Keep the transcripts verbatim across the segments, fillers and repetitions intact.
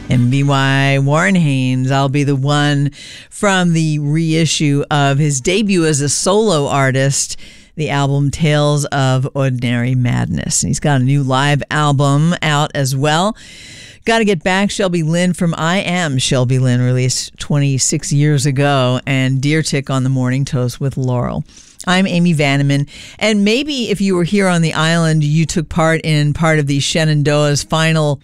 M V Y Warren Haynes. I'll be the one from the reissue of his debut as a solo artist, the album Tales of Ordinary Madness. And he's got a new live album out as well. Got to Get Back, Shelby Lynn from I Am Shelby Lynn, released twenty-six years ago, and Deer Tick on the Morning Toast with Laurel. I'm Amy Vanneman, and maybe if you were here on the island, you took part in part of the Shenandoah's final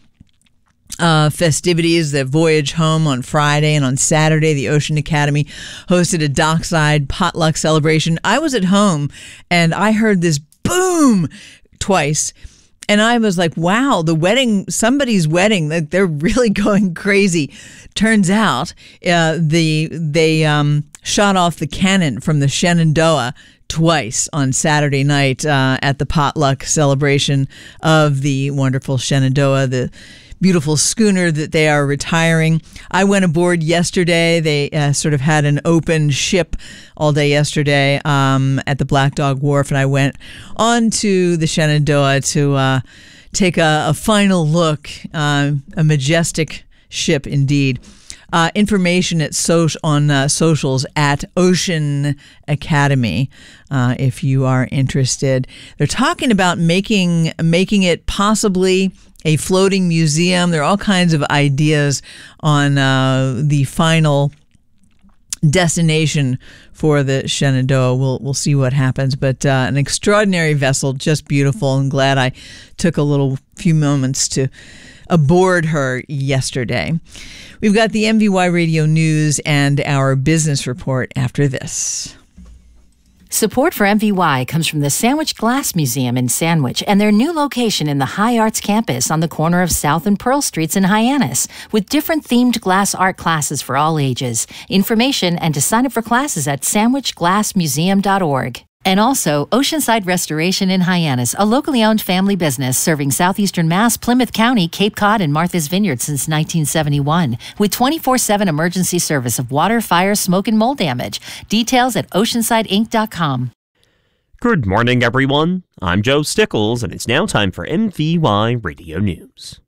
Uh, festivities that voyage home on Friday, and on Saturday the Ocean Academy hosted a dockside potluck celebration. I was at home and I heard this boom twice, and I was like, wow, the wedding, somebody's wedding, they're really going crazy. Turns out uh, the they um, shot off the cannon from the Shenandoah twice on Saturday night uh, at the potluck celebration of the wonderful Shenandoah, the beautiful schooner that they are retiring. I went aboard yesterday. They uh, sort of had an open ship all day yesterday um, at the Black Dog Wharf, and I went on to the Shenandoah to uh, take a, a final look. Uh, a majestic ship indeed. Uh, information at so- on uh, socials at Ocean Academy uh, if you are interested. They're talking about making making it possibly a floating museum. There are all kinds of ideas on uh, the final destination for the Shenandoah. We'll we'll see what happens, but uh, an extraordinary vessel, just beautiful, and glad I took a little few moments to aboard her yesterday. We've got the M V Y Radio News and our business report after this. Support for M V Y comes from the Sandwich Glass Museum in Sandwich and their new location in the High Arts Campus on the corner of South and Pearl Streets in Hyannis, with different themed glass art classes for all ages. Information and to sign up for classes at sandwich glass museum dot org. And also, Oceanside Restoration in Hyannis, a locally owned family business serving southeastern Mass, Plymouth County, Cape Cod, and Martha's Vineyard since nineteen seventy-one, with twenty-four seven emergency service of water, fire, smoke, and mold damage. Details at oceanside inc dot com. Good morning, everyone. I'm Joe Stickles, and it's now time for M V Y Radio News.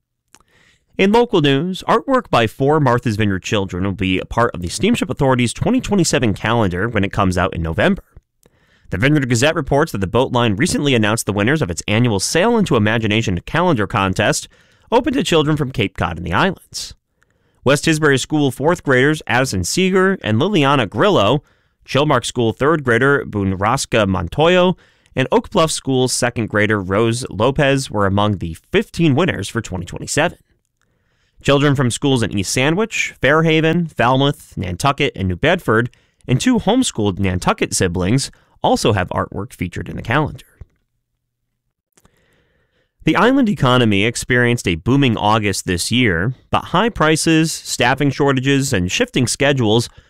In local news, artwork by four Martha's Vineyard children will be a part of the Steamship Authority's twenty twenty-seven calendar when it comes out in November. The Vineyard Gazette reports that the boat line recently announced the winners of its annual Sail into Imagination calendar contest, open to children from Cape Cod and the islands. West Tisbury School fourth graders Addison Seeger and Liliana Grillo, Chilmark School third grader Bunrasca Montoyo, and Oak Bluff School second grader Rose Lopez were among the fifteen winners for twenty twenty-seven. Children from schools in East Sandwich, Fairhaven, Falmouth, Nantucket, and New Bedford, and two homeschooled Nantucket siblings also have artwork featured in the calendar. The island economy experienced a booming August this year, but high prices, staffing shortages, and shifting schedules